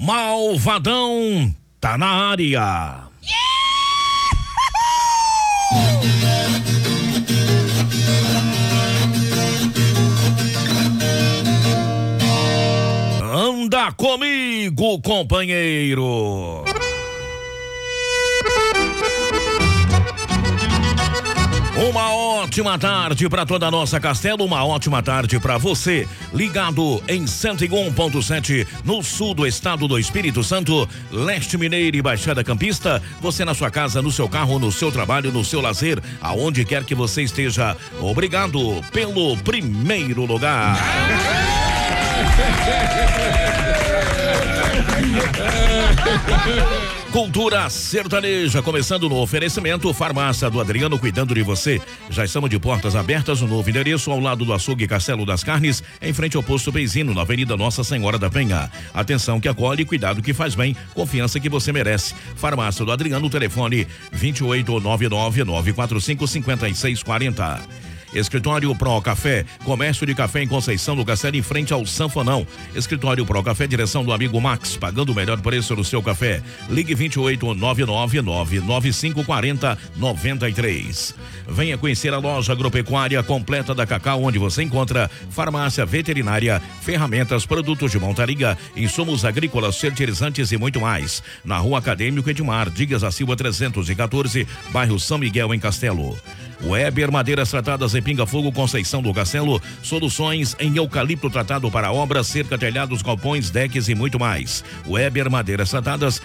Malvadão tá na área. Anda comigo, companheiro. Uma ótima tarde para toda a nossa Castelo, uma ótima tarde para você, ligado em 101.7 no sul do estado do Espírito Santo, leste mineiro e Baixada Campista, você na sua casa, no seu carro, no seu trabalho, no seu lazer, aonde quer que você esteja, obrigado pelo primeiro lugar. Cultura sertaneja, começando no oferecimento Farmácia do Adriano, cuidando de você. Já estamos de portas abertas no novo endereço, ao lado do açougue Castelo das Carnes, em frente ao posto Beizino, na Avenida Nossa Senhora da Penha. Atenção que acolhe, cuidado que faz bem, confiança que você merece. Farmácia do Adriano, telefone 2899-945-5640. Escritório Pro Café, comércio de café em Conceição do Castelo, em frente ao Sanfonão. Escritório Pro Café, direção do amigo Max, pagando o melhor preço no seu café. Ligue 2899-9540-93. Venha conhecer a loja agropecuária completa da Cacau, onde você encontra farmácia veterinária, ferramentas, produtos de montaria, insumos agrícolas, fertilizantes e muito mais. Na Rua Acadêmico Edmar, Dias da Silva 314, bairro São Miguel, em Castelo. Weber Madeiras Tratadas em Pinga Fogo, Conceição do Castelo, soluções em eucalipto tratado para obras, cerca, telhados, galpões, decks e muito mais. Weber Madeiras Tratadas,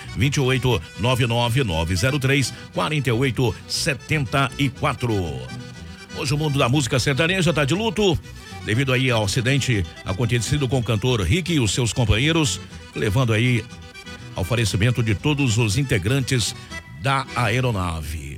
28-99903-4874. Hoje o mundo da música sertaneja está de luto, devido aí ao acidente acontecido com o cantor Rick e os seus companheiros, levando aí ao falecimento de todos os integrantes da aeronave.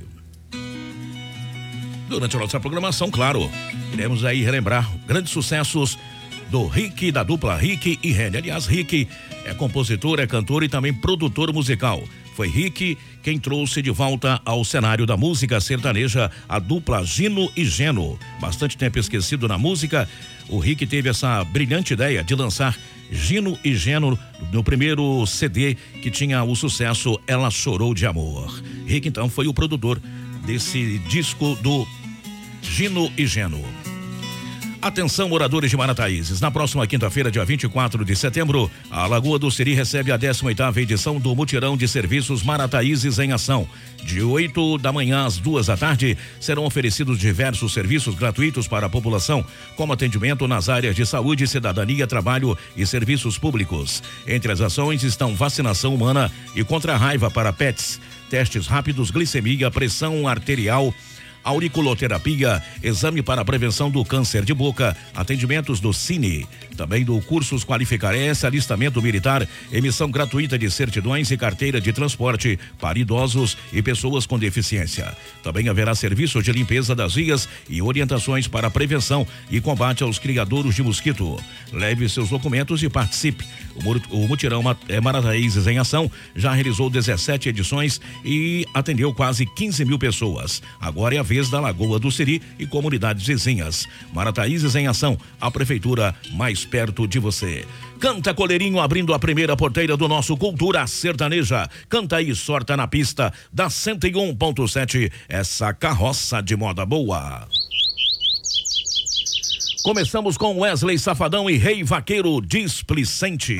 Durante a nossa programação, claro, iremos aí relembrar grandes sucessos do Rick, da dupla Rick e Reni. Aliás, Rick é compositor, é cantor e também produtor musical. Foi Rick quem trouxe de volta ao cenário da música sertaneja a dupla Gino e Geno. Bastante tempo esquecido na música, o Rick teve essa brilhante ideia de lançar Gino e Geno no primeiro CD que tinha o sucesso Ela Chorou de Amor. Rick então foi o produtor desse disco do Gino e Geno. Atenção, moradores de Marataízes, na próxima quinta-feira, dia 24 de setembro, a Lagoa do Siri recebe a 18ª edição do Mutirão de Serviços Marataízes em Ação. De 8 da manhã às 2 da tarde, serão oferecidos diversos serviços gratuitos para a população, como atendimento nas áreas de saúde, cidadania, trabalho e serviços públicos. Entre as ações estão vacinação humana e contra a raiva para pets, testes rápidos, glicemia, pressão arterial, auriculoterapia, exame para a prevenção do câncer de boca, atendimentos do Cine, também do Cursos Qualificar S, alistamento militar, emissão gratuita de certidões e carteira de transporte para idosos e pessoas com deficiência. Também haverá serviço de limpeza das vias e orientações para a prevenção e combate aos criadouros de mosquito. Leve seus documentos e participe. O Mutirão Marataízes em Ação já realizou 17 edições e atendeu quase 15 mil pessoas. Agora é a vez da Lagoa do Siri e comunidades vizinhas. Marataízes em Ação, a prefeitura mais perto de você. Canta Coleirinho abrindo a primeira porteira do nosso Cultura Sertaneja. Canta aí, sorta na pista da 101.7, essa carroça de moda boa. Começamos com Wesley Safadão e Rei Vaqueiro Displicente.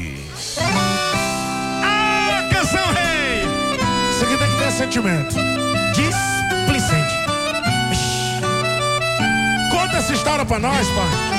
Ah, canção Rei! Isso aqui tem que ter sentimento. Displicente. Conta essa história pra nós, pai.